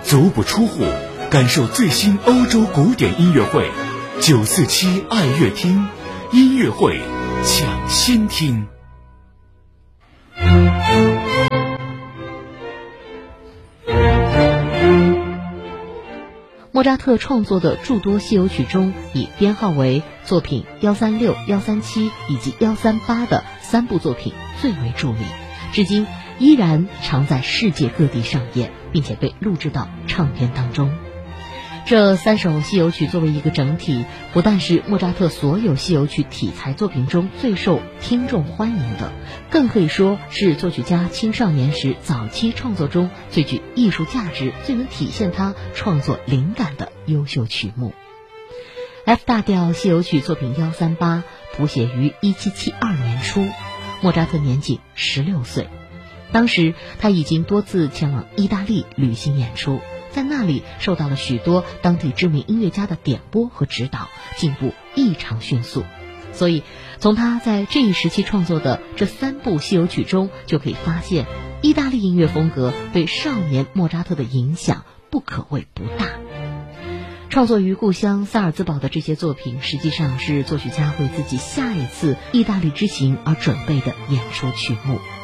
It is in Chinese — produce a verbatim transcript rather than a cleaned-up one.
足不出户，感受最新欧洲古典音乐会。九四七爱乐厅音乐会抢先听。 莫扎特创作的诸多西游曲中，以编号为作品一三六、一三七以及一三八的三部作品最为著名，至今依然常在世界各地上演，并且被录制到唱片当中。这三首西游曲作为一个整体，不但是莫扎特所有西游曲题材作品中最受听众欢迎的，更可以说是作曲家青少年时早期创作中最具艺术价值、最能体现他创作灵感的优秀曲目。F 大调西游曲作品一三八谱写于一七七二年初，莫扎特年仅十六岁，当时他已经多次前往意大利旅行演出，在那里受到了许多当地知名音乐家的点拨和指导，进步异常迅速。所以从他在这一时期创作的这三部西游曲中，就可以发现意大利音乐风格对少年莫扎特的影响不可谓不大。创作于故乡萨尔兹堡的这些作品，实际上是作曲家为自己下一次意大利之行而准备的演出曲目。